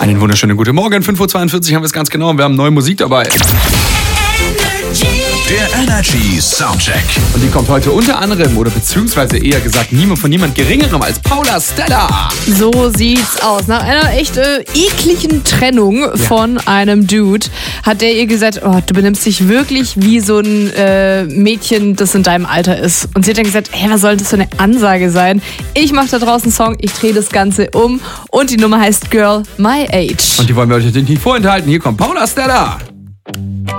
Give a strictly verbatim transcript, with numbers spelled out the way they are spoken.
Einen wunderschönen guten Morgen. fünf Uhr zweiundvierzig haben wir es ganz genau und wir haben neue Musik dabei. Der Energy Soundcheck. Und die kommt heute unter anderem, oder beziehungsweise eher gesagt, niemand von niemand Geringerem als Paula Stella. So sieht's aus. Nach einer echt äh, ekligen Trennung Ja. von einem Dude hat der ihr gesagt, oh, du benimmst dich wirklich wie so ein äh, Mädchen, das in deinem Alter ist. Und sie hat dann gesagt, hey, was soll das für eine Ansage sein? Ich mache da draußen einen Song, ich drehe das Ganze um und die Nummer heißt Girl My Age. Und die wollen wir euch natürlich nicht vorenthalten. Hier kommt Paula Stella.